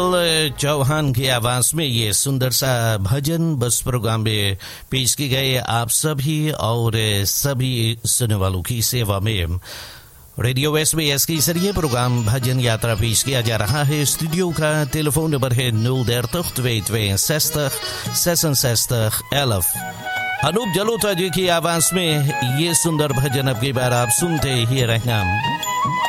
चौहान की आवाज में ये सुंदर सा भजन बस प्रोग्राम में पेश की गए आप सभी और सभी सुनने वालों की सेवा में रेडियो SBS की जरिए प्रोग्राम भजन यात्रा पेश किया जा रहा है। स्टूडियो का टेलीफोन नंबर है 030 66 11। अनूप जलोटा जी की आवाज में ये सुंदर भजन अब की बार आप सुनते ही रहना।